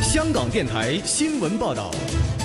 香港电台新闻报道。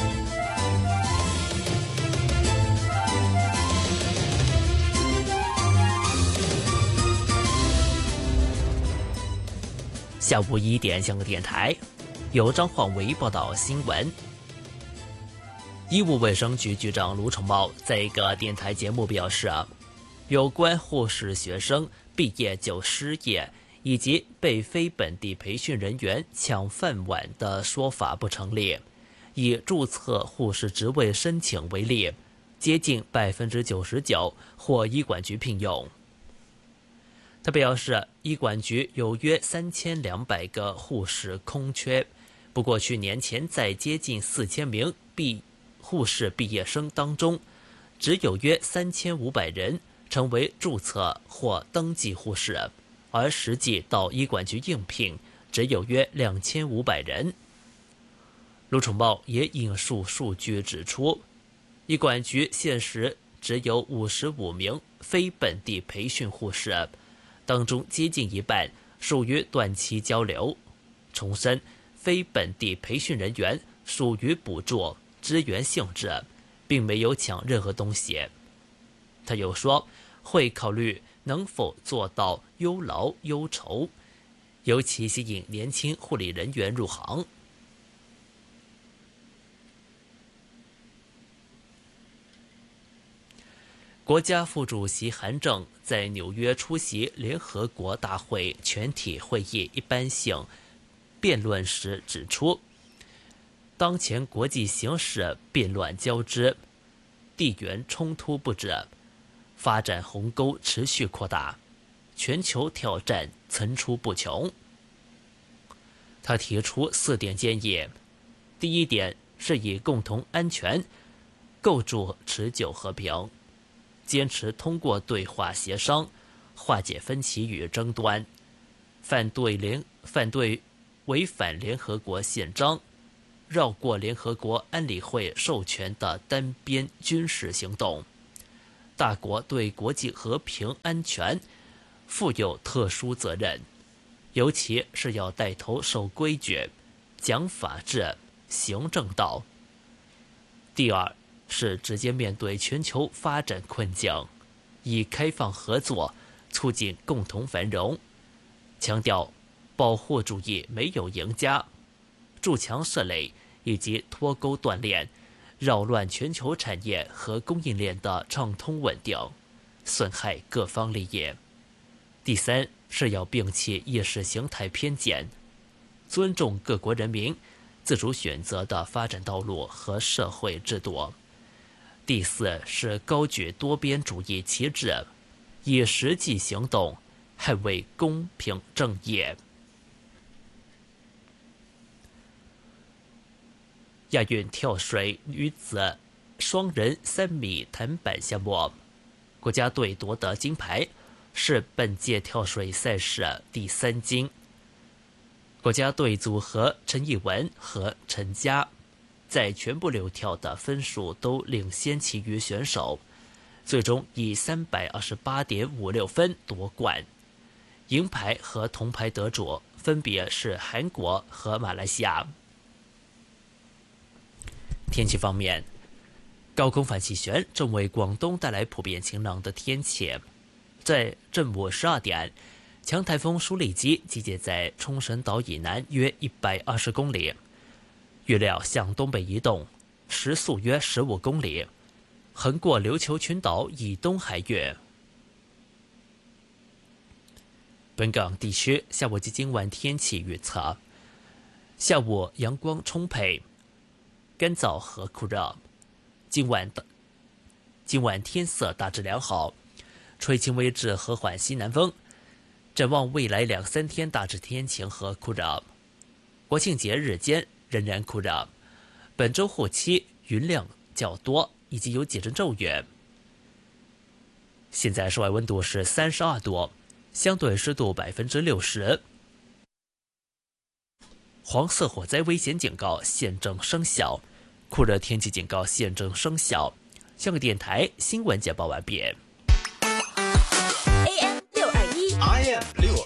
下午1点，香港电台由张焕维报道新闻。医务卫生局局长卢宠茂在一个电台节目表示，有关护士学生毕业就失业以及被非本地培训人员抢饭碗的说法不成立。以注册护士职位申请为例，接近99%获医管局聘用。他表示，医管局有约3200个护士空缺，不过去年潜在接近4000名护士毕业生当中，只有约3500人成为注册或登记护士，而实际到医管局应聘只有约2500人。卢宠茂也引述数据指出，医管局现时只有55名非本地培训护士，当中接近一半属于短期交流。重申，非本地培训人员属于补助支援性质，并没有抢任何东西。他又说，会考虑能否做到优劳优酬，尤其吸引年轻护理人员入行。国家副主席韩正在纽约出席联合国大会全体会议一般性辩论时指出，当前国际形势变乱交织，地缘冲突不止，发展鸿沟持续扩大，全球挑战层出不穷。他提出4点建议，第一点是以共同安全构筑持久和平，坚持通过对话协商化解分歧与争端，反对违反联合国宪章、绕过联合国安理会授权的单边军事行动。大国对国际和平安全负有特殊责任，尤其是要带头守规矩、讲法治、行正道。第二是直接面对全球发展困境，以开放合作促进共同繁荣，强调保护主义没有赢家，筑墙设垒以及脱钩断链，扰乱全球产业和供应链的畅通稳定，损害各方利益。第三是要摒弃意识形态偏见，尊重各国人民自主选择的发展道路和社会制度。第四是高举多边主义旗帜，以实际行动捍卫公平正义。亚运跳水女子双人3米弹板项目，国家队夺得金牌，是本届跳水赛事第3金。国家队组合陈艺文和陈佳在全部流跳的分数都领先其余选手，最终以328.56分夺冠。银牌和铜牌得主分别是韩国和马来西亚。天气方面，高空反气旋正为广东带来普遍晴朗的天气。在正午12点，强台风舒力基集结在冲绳岛以南约120公里，预料向东北移动，时速约15公里，横过琉球群岛以东海域。本港地区下午及今晚天气预测：下午阳光充沛，干燥和酷热，今晚天色大致良好，吹轻微至和缓西南风。展望未来2-3天大致天晴和酷热，国庆节日间仍然酷热，本周后期云量较多，以及有几阵骤雨。现在室外温度是32度，相对湿度60%。黄色火灾危险警告现正生效，酷热天气警告现正生效。香港电台新闻简报完毕。